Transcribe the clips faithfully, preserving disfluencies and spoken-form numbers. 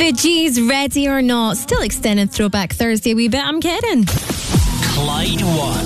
Geez, ready or not. Still extended Throwback Thursday a wee bit, I'm kidding. Clyde One.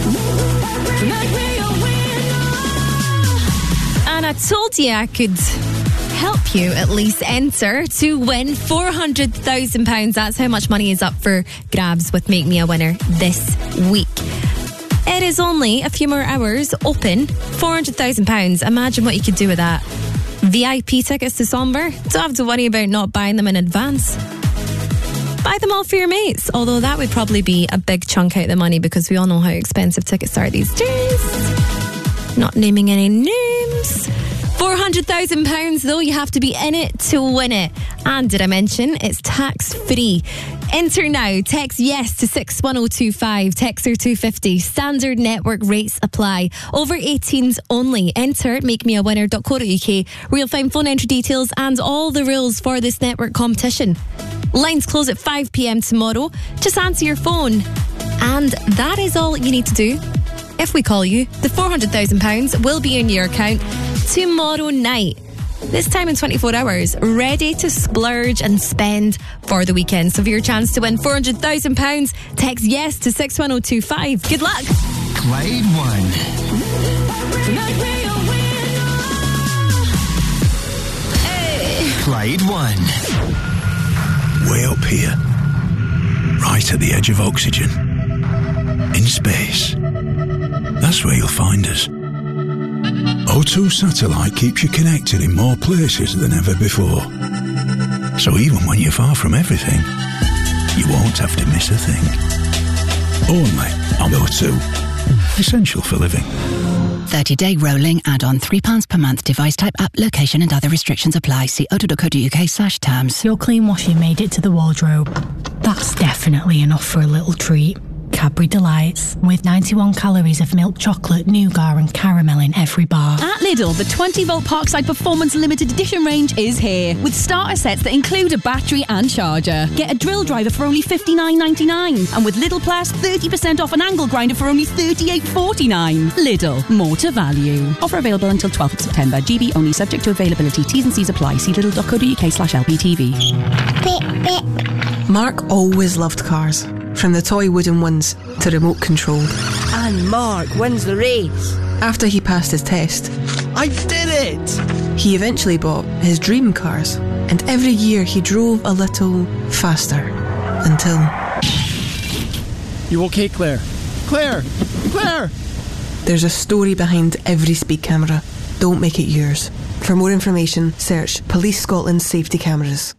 And I told you I could help you at least enter to win four hundred thousand pounds. That's how much money is up for grabs with Make Me a Winner this week. It is only a few more hours open. four hundred thousand pounds. Imagine what you could do with that. V I P tickets to Somber. Don't have to worry about not buying them in advance. Buy them all for your mates. Although that would probably be a big chunk out of the money because we all know how expensive tickets are these days. Not naming any names. four hundred thousand pounds though, you have to be in it to win it. And did I mention it's tax free? Enter now. Text yes to six one oh two five. Texter two fifty. Standard network rates apply. Over eighteens only. Enter at make me a winner dot co dot uk where you'll find phone entry details and all the rules for this network competition. Lines close at five p.m. tomorrow. Just answer your phone. And that is all you need to do. If we call you, the four hundred thousand pounds will be in your account tomorrow night. This time in twenty-four hours, ready to splurge and spend for the weekend. So for your chance to win four hundred thousand pounds, text yes to six one oh two five. Good luck. Clyde One. Hey. Clyde One. Way up here, right at the edge of oxygen, in space. That's where you'll find us. O two Satellite keeps you connected in more places than ever before. So even when you're far from everything, you won't have to miss a thing. Only on O two. Essential for living. thirty-day rolling add-on, three pounds per month, device type, app, location and other restrictions apply. See o two dot co dot uk slash terms. Your clean washing made it to the wardrobe. That's definitely enough for a little treat. Cadbury Delights, with ninety-one calories of milk chocolate, nougat and caramel in every bar. At Lidl, the twenty volt Parkside Performance Limited Edition range is here, with starter sets that include a battery and charger. Get a drill driver for only fifty-nine ninety-nine, and with Lidl Plus, thirty percent off an angle grinder for only thirty-eight forty-nine. Lidl, more to value. Offer available until twelfth of September. G B only, subject to availability. T's and C's apply. See lidl dot co dot uk slash L P T V. Mark always loved cars. From the toy wooden ones to remote control. And Mark wins the race. After he passed his test, I did it! He eventually bought his dream cars. And every year he drove a little faster. Until... You okay, Claire? Claire! Claire! There's a story behind every speed camera. Don't make it yours. For more information, search Police Scotland Safety Cameras.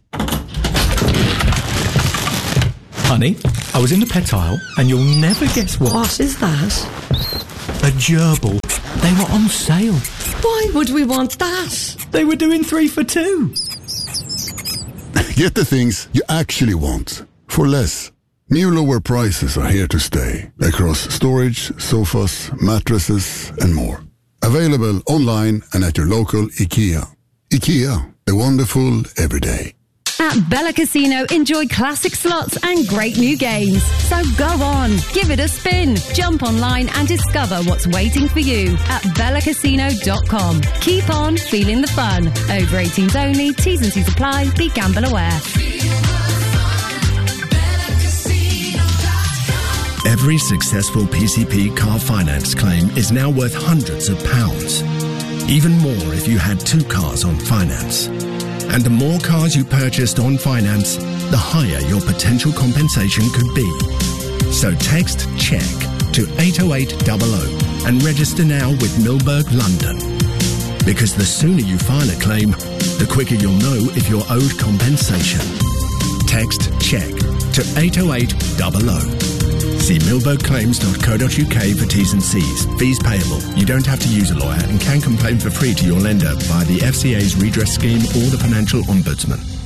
Honey, I was in the pet aisle and you'll never guess what. What is that? A gerbil. They were on sale. Why would we want that? They were doing three for two. Get the things you actually want for less. New lower prices are here to stay across storage, sofas, mattresses and more. Available online and at your local IKEA. IKEA, the wonderful everyday. At Bella Casino, enjoy classic slots and great new games. So go on, give it a spin. Jump online and discover what's waiting for you at bella casino dot com. Keep on feeling the fun. Over eighteens only, T's and C's apply. Be gamble aware. Every successful P C P car finance claim is now worth hundreds of pounds. Even more if you had two cars on finance. And the more cars you purchased on finance, the higher your potential compensation could be. So text CHECK to eight oh eight hundred and register now with Milberg London. Because the sooner you file a claim, the quicker you'll know if you're owed compensation. Text CHECK to eight oh eight hundred. See milberg claims dot co dot uk for T's and C's. Fees payable. You don't have to use a lawyer and can complain for free to your lender via the F C A's redress scheme or the Financial Ombudsman.